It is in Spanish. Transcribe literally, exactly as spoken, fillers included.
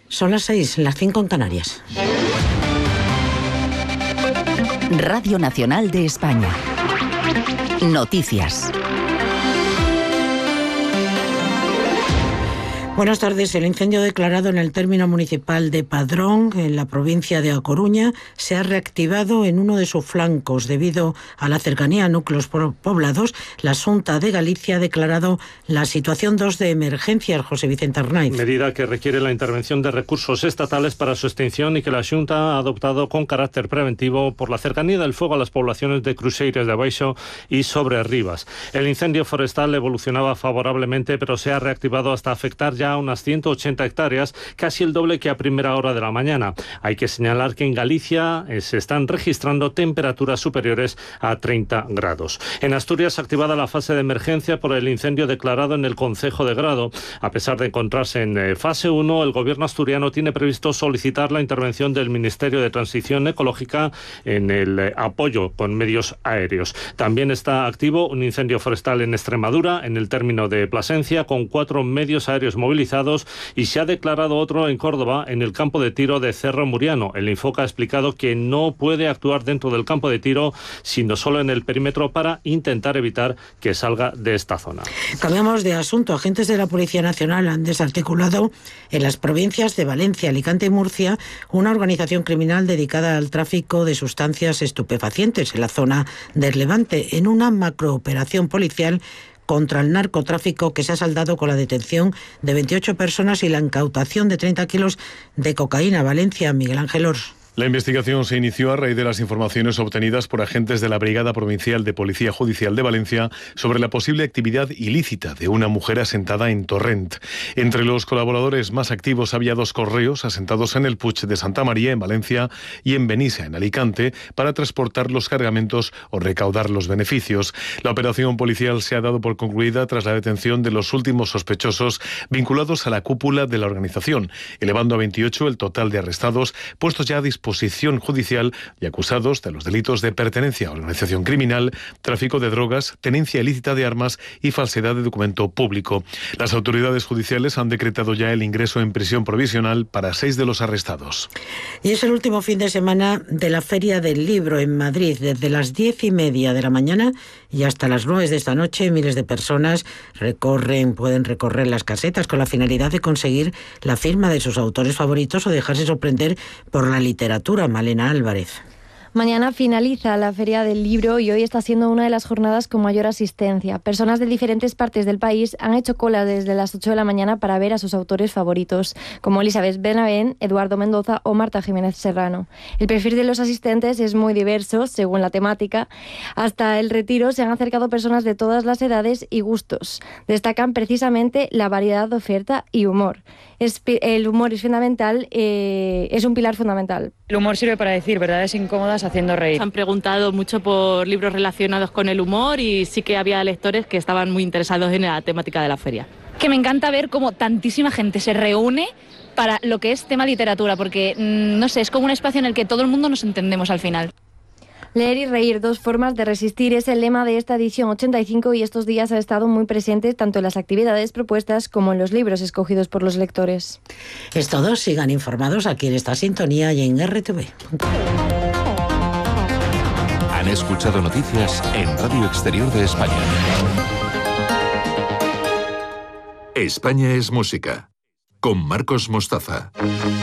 Son las seis, las cinco en Canarias. Radio Nacional de España. Noticias. Buenas tardes. El incendio declarado en el término municipal de Padrón, en la provincia de A Coruña, se ha reactivado en uno de sus flancos. Debido a la cercanía a núcleos poblados, la Xunta de Galicia ha declarado la situación dos de emergencia. José Vicente Arnaiz. Medida que requiere la intervención de recursos estatales para su extinción y que la Xunta ha adoptado con carácter preventivo por la cercanía del fuego a las poblaciones de Cruxeiras de Baixo y Sobre Rivas. El incendio forestal evolucionaba favorablemente, pero se ha reactivado hasta afectar ya a unas ciento ochenta hectáreas, casi el doble que a primera hora de la mañana. Hay que señalar que en Galicia eh, se están registrando temperaturas superiores a treinta grados. En Asturias, activada la fase de emergencia por el incendio declarado en el concejo de Grado. A pesar de encontrarse en eh, fase uno, el gobierno asturiano tiene previsto solicitar la intervención del Ministerio de Transición Ecológica en el eh, apoyo con medios aéreos. También está activo un incendio forestal en Extremadura, en el término de Plasencia, con cuatro medios aéreos movilizados, y se ha declarado otro en Córdoba, en el campo de tiro de Cerro Muriano. El Infoca ha explicado que no puede actuar dentro del campo de tiro, sino solo en el perímetro para intentar evitar que salga de esta zona. Cambiamos de asunto. Agentes de la Policía Nacional han desarticulado en las provincias de Valencia, Alicante y Murcia una organización criminal dedicada al tráfico de sustancias estupefacientes en la zona del Levante, en una macrooperación policial contra el narcotráfico que se ha saldado con la detención de veintiocho personas y la incautación de treinta kilos de cocaína. Valencia, Miguel Ángel Ors. La investigación se inició a raíz de las informaciones obtenidas por agentes de la Brigada Provincial de Policía Judicial de Valencia sobre la posible actividad ilícita de una mujer asentada en Torrent. Entre los colaboradores más activos había dos correos asentados en el Puig de Santa María, en Valencia, y en Benissa, en Alicante, para transportar los cargamentos o recaudar los beneficios. La operación policial se ha dado por concluida tras la detención de los últimos sospechosos vinculados a la cúpula de la organización, elevando a veintiocho el total de arrestados, puestos ya a disposición posición judicial y acusados de los delitos de pertenencia a organización criminal, tráfico de drogas, tenencia ilícita de armas y falsedad de documento público. Las autoridades judiciales han decretado ya el ingreso en prisión provisional para seis de los arrestados. Y es el último fin de semana de la Feria del Libro en Madrid. Desde las diez y media de la mañana y hasta las nueve de esta noche, miles de personas recorren, pueden recorrer las casetas con la finalidad de conseguir la firma de sus autores favoritos o dejarse sorprender por la literatura. Malena Álvarez. Mañana finaliza la Feria del Libro y hoy está siendo una de las jornadas con mayor asistencia. Personas de diferentes partes del país han hecho cola desde las ocho de la mañana para ver a sus autores favoritos, como Elizabeth Benavent, Eduardo Mendoza o Marta Jiménez Serrano. El perfil de los asistentes es muy diverso, según la temática. Hasta el retiro se han acercado personas de todas las edades y gustos. Destacan precisamente la variedad de oferta y humor. Es, el humor es fundamental, eh, es un pilar fundamental. El humor sirve para decir verdades incómodas haciendo reír. Han preguntado mucho por libros relacionados con el humor y sí que había lectores que estaban muy interesados en la temática de la feria. Que me encanta ver cómo tantísima gente se reúne para lo que es tema literatura, porque, no sé, es como un espacio en el que todo el mundo nos entendemos al final. Leer y reír, dos formas de resistir, es el lema de esta edición ochenta y cinco y estos días ha estado muy presente tanto en las actividades propuestas como en los libros escogidos por los lectores. Es todo, sigan informados aquí en esta sintonía y en R T V. Han escuchado noticias en Radio Exterior de España. España es música, con Marcos Mostaza.